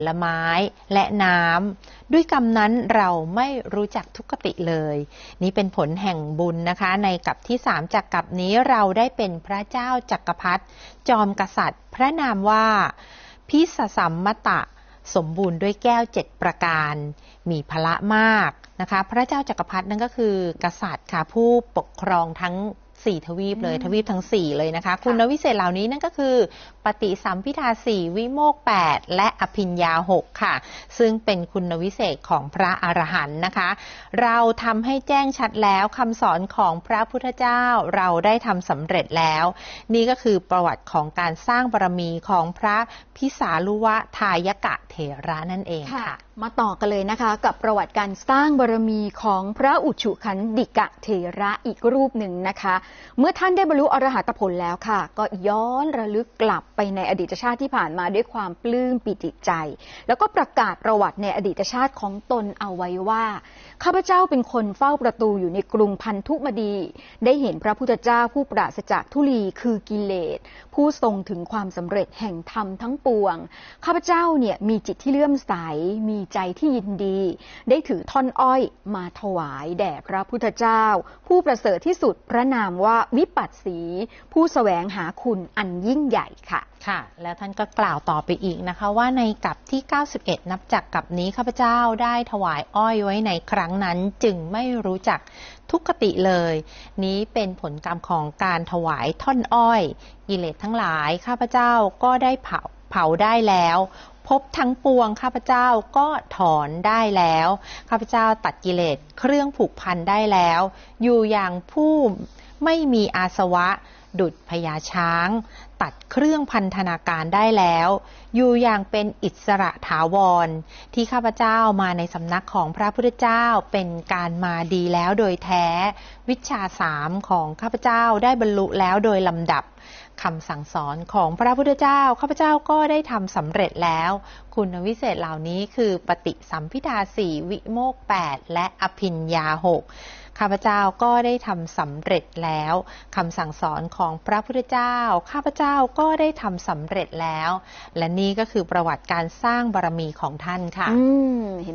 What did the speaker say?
ลไม้และน้ำด้วยกรรมนั้นเราไม่รู้จักทุกขติเลยนี่เป็นผลแห่งบุญนะคะในกรรมที่3จากกรรมนี้เราได้เป็นพระเจ้าจักรพรรดิจอมกษัตริย์พระนามว่าพิสสัมมตะสมบูรณ์ด้วยแก้ว7ประการมีพละมากนะคะพระเจ้าจักรพรรดินั่นก็คือกษัตริย์ค่ะผู้ปกครองทั้ง4ทวีปเลยทวีปทั้ง4เลยนะคะคุณวิเศษเหล่านี้นั่นก็คือปฏิสัมภิทา4วิโมกข์8และอภิญญา6ค่ะซึ่งเป็นคุณวิเศษของพระอรหันต์นะคะเราทำให้แจ้งชัดแล้วคำสอนของพระพุทธเจ้าเราได้ทำสำเร็จแล้วนี่ก็คือประวัติของการสร้างบารมีของพระพิสาลุวะทายกะเถระนั่นเองค่ะมาต่อกันเลยนะคะกับประวัติการสร้างบารมีของพระอุชุขันดิกะเถระอีกรูปหนึ่งนะคะเมื่อท่านได้บรรลุอรหัตผลแล้วค่ะก็ย้อนระลึกกลับไปในอดีตชาติที่ผ่านมาด้วยความปลื้มปิติใจแล้วก็ประกาศประวัติในอดีตชาติของตนเอาไว้ว่าข้าพเจ้าเป็นคนเฝ้าประตูอยู่ในกรุงพันธุมดีได้เห็นพระพุทธเจ้าผู้ปราศจากทุลีคือกิเลสผู้ทรงถึงความสำเร็จแห่งธรรมทั้งปวงข้าพเจ้าเนี่ยมีจิตที่เลื่อมใสมีใจที่ยินดีได้ถือท่อนอ้อยมาถวายแด่พระพุทธเจ้าผู้ประเสริฐที่สุดพระนามว่าวิปัสสีผู้แสวงหาคุณอันยิ่งใหญ่ค่ะค่ะแล้วท่านก็กล่าวต่อไปอีกนะคะว่าในกรรมที่91นับจากกรรมนี้ข้าพเจ้าได้ถวายอ้อยไว้ในครั้งนั้นจึงไม่รู้จักทุกขติเลยนี้เป็นผลกรรมของการถวายท่อนอ้อยกิเลสทั้งหลายข้าพเจ้าก็ได้เผาได้แล้วภพทั้งปวงข้าพเจ้าก็ถอนได้แล้วข้าพเจ้าตัดกิเลสเครื่องผูกพันได้แล้วอยู่อย่างผู้ไม่มีอาสวะดุจพญาช้างตัดเครื่องพันธนาการได้แล้วอยู่อย่างเป็นอิสระถาวรที่ข้าพเจ้ามาในสำนักของพระพุทธเจ้าเป็นการมาดีแล้วโดยแท้วิชา3ของข้าพเจ้าได้บรรลุแล้วโดยลำดับคำสั่งสอนของพระพุทธเจ้าข้าพเจ้าก็ได้ทำสำเร็จแล้วคุณวิเศษเหล่านี้คือปฏิสัมภิทา4วิโมกข์8และอภิญญา6ข้าพเจ้าก็ได้ทำสำเร็จแล้วคำสั่งสอนของพระพุทธเจ้าข้าพเจ้าก็ได้ทำสำเร็จแล้วและนี่ก็คือประวัติการสร้างบารมีของท่านค่ะ